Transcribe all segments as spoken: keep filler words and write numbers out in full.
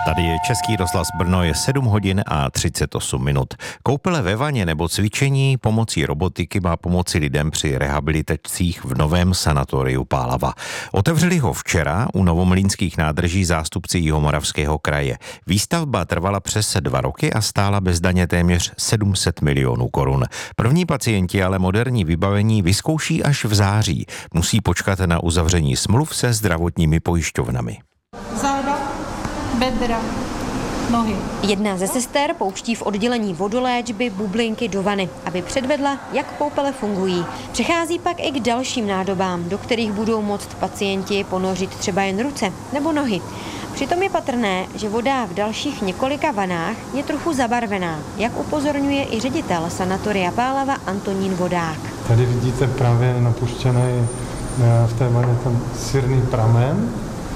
Tady je Český rozhlas Brno, je sedm hodin a třicet osm minut. Koupele ve vaně nebo cvičení pomocí robotiky má pomoci lidem při rehabilitacích v novém sanatoriu Pálava. Otevřeli ho včera u Novomlýnských nádrží zástupci Jihomoravského kraje. Výstavba trvala přes dva roky a stála bez daně téměř sedm set milionů korun. První pacienti ale moderní vybavení vyzkouší až v září. Musí počkat na uzavření smluv se zdravotními pojišťovnami. Záda, bedra, nohy. Jedna ze sester pouští v oddělení vodoléčby bublinky do vany, aby předvedla, jak koupele fungují. Přechází pak i k dalším nádobám, do kterých budou moct pacienti ponořit třeba jen ruce nebo nohy. Přitom je patrné, že voda v dalších několika vanách je trochu zabarvená, jak upozorňuje i ředitel sanatoria Pálava Antonín Vodák. Tady vidíte právě napuštěný v té vaně ten sirný pramen.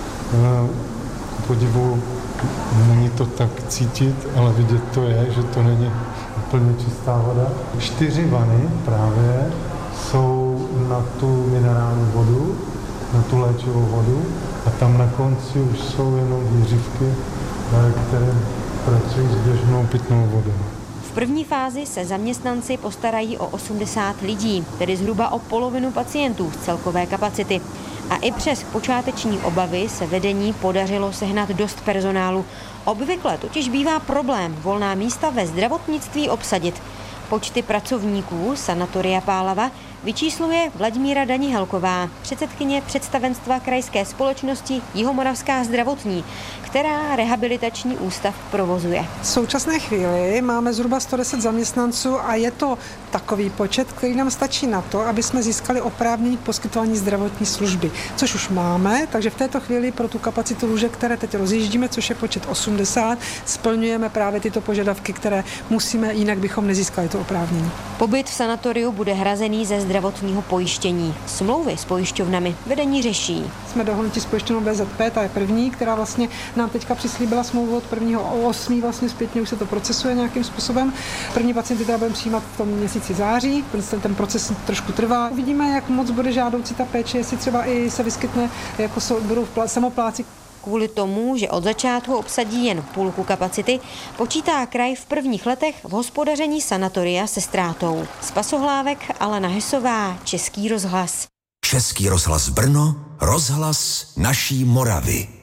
K podivu není to tak cítit, ale vidět to je, že to není úplně čistá voda. Čtyři vany právě jsou na tu minerální vodu, na tu léčivou vodu a tam na konci už jsou jenom výřivky, které pracují s běžnou pitnou vodou. V první fázi se zaměstnanci postarají o osmdesát lidí, tedy zhruba o polovinu pacientů z celkové kapacity. A i přes počáteční obavy se vedení podařilo sehnat dost personálu. Obvykle totiž bývá problém volná místa ve zdravotnictví obsadit. Počty pracovníků sanatoria Pálava vyčísluje Vladimíra Danihelková, předsedkyně představenstva krajské společnosti Jihomoravská zdravotní, která rehabilitační ústav provozuje. V současné chvíli máme zhruba sto deset zaměstnanců a je to takový počet, který nám stačí na to, aby jsme získali oprávnění k poskytování zdravotní služby, což už máme, takže v této chvíli pro tu kapacitu lůžek, které teď rozjíždíme, což je počet osmdesát, splňujeme právě tyto požadavky, které musíme, jinak bychom nezískali to oprávnění. Pobyt v sanatoriu bude hrazený ze zdravotního pojištění. Smlouvy s pojišťovnami vedení řeší. Jsme dohodnuti s pojišťovnou B Z P, ta je první, která vlastně nám teďka přislíbila smlouvu od prvního osmého vlastně zpětně už se to procesuje nějakým způsobem. První pacienty teda budeme přijímat v tom měsíci září, ten, ten proces trošku trvá. Uvidíme, jak moc bude žádoucí ta péče, jestli třeba i se vyskytne, jako jsou, budou samopláci. Kvůli tomu, že od začátku obsadí jen půlku kapacity, počítá kraj v prvních letech v hospodaření sanatoria se ztrátou. Z Pasohlávek Alena Hesová, Český rozhlas. Český rozhlas Brno, rozhlas naší Moravy.